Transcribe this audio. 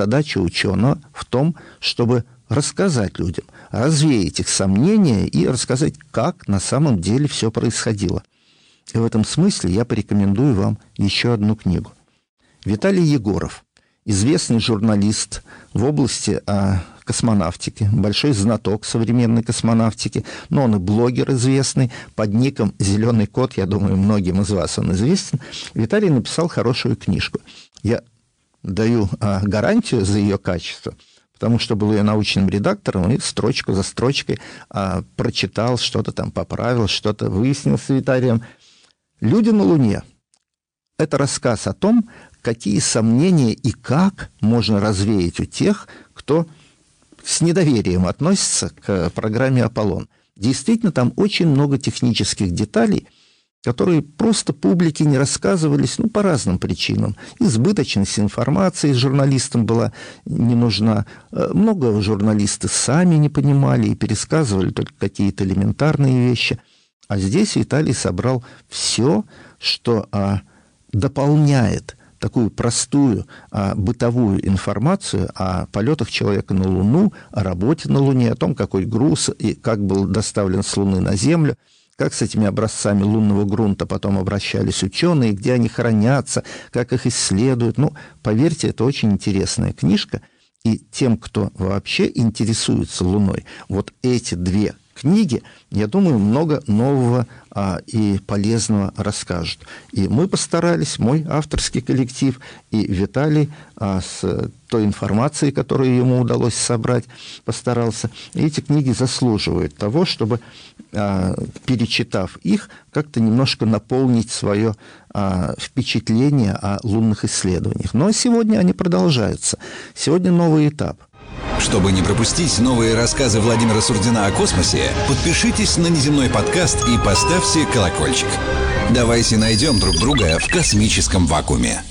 Задача ученого в том, чтобы рассказать людям, развеять их сомнения и рассказать, как на самом деле все происходило. И в этом смысле я порекомендую вам еще одну книгу. Виталий Егоров, известный журналист в области космонавтики, большой знаток современной космонавтики, но он и блогер известный, под ником «Зеленый кот», я думаю, многим из вас он известен. Виталий написал хорошую книжку. Я даю гарантию за ее качество, потому что был ее научным редактором, и строчку за строчкой прочитал, что-то там поправил, что-то выяснил с Виталием. «Люди на Луне» — это рассказ о том, какие сомнения и как можно развеять у тех, кто с недоверием относится к программе «Аполлон». Действительно, там очень много технических деталей, которые просто публике не рассказывались, по разным причинам. Избыточность информации журналистам была не нужна. Много журналисты сами не понимали и пересказывали только какие-то элементарные вещи. А здесь Виталий собрал все, что дополняет такую простую бытовую информацию о полетах человека на Луну, о работе на Луне, о том, какой груз и как был доставлен с Луны на Землю, как с этими образцами лунного грунта потом обращались ученые, где они хранятся, как их исследуют. Поверьте, это очень интересная книжка. И тем, кто вообще интересуется Луной, вот эти две книги, я думаю, много нового и полезного расскажут. И мы постарались, мой авторский коллектив, и Виталий с той информацией, которую ему удалось собрать, постарался. И эти книги заслуживают того, чтобы, перечитав их, как-то немножко наполнить свое впечатление о лунных исследованиях. Но сегодня они продолжаются. Сегодня новый этап. Чтобы не пропустить новые рассказы Владимира Сурдина о космосе, подпишитесь на «Неземной подкаст» и поставьте колокольчик. Давайте найдем друг друга в космическом вакууме.